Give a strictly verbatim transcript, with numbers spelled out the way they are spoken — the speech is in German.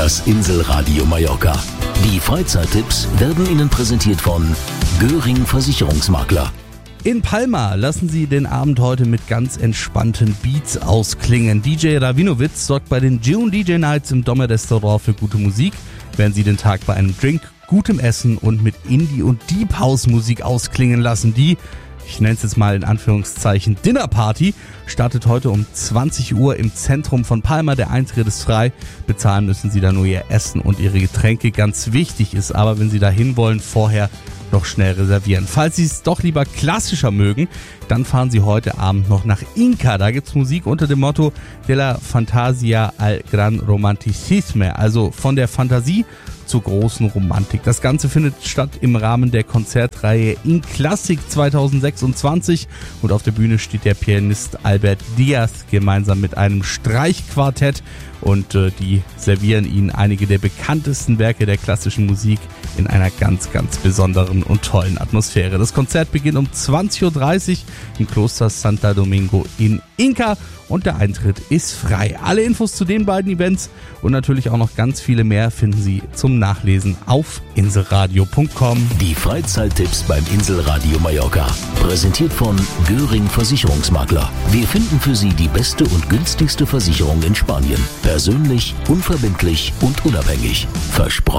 Das Inselradio Mallorca. Die Freizeittipps werden Ihnen präsentiert von Göring Versicherungsmakler. In Palma lassen Sie den Abend heute mit ganz entspannten Beats ausklingen. D J Ravinovic sorgt bei den June D J Nights im Domme Restaurant für gute Musik, während Sie den Tag bei einem Drink, gutem Essen und mit Indie- und Deep House Musik ausklingen lassen. Die, ich nenne es jetzt mal in Anführungszeichen, Dinner Party, startet heute um zwanzig Uhr im Zentrum von Palma. Der Eintritt ist frei. Bezahlen müssen Sie da nur Ihr Essen und Ihre Getränke. Ganz wichtig ist aber, wenn Sie da hinwollen, vorher noch schnell reservieren. Falls Sie es doch lieber klassischer mögen, dann fahren Sie heute Abend noch nach Inca. Da gibt's Musik unter dem Motto de la Fantasia al Gran Romanticisme, also von der Fantasie zur großen Romantik. Das Ganze findet statt im Rahmen der Konzertreihe In Classic zwanzig sechsundzwanzig und auf der Bühne steht der Pianist Albert Diaz gemeinsam mit einem Streichquartett und äh, die servieren Ihnen einige der bekanntesten Werke der klassischen Musik in einer ganz, ganz besonderen und tollen Atmosphäre. Das Konzert beginnt um zwanzig Uhr dreißig im Kloster Santo Domingo in Inca und der Eintritt ist frei. Alle Infos zu den beiden Events und natürlich auch noch ganz viele mehr finden Sie zum Nachlesen auf inselradio punkt com. Die Freizeittipps beim Inselradio Mallorca. Präsentiert von Göring Versicherungsmakler. Wir finden für Sie die beste und günstigste Versicherung in Spanien. Persönlich, unverbindlich und unabhängig. Versprochen.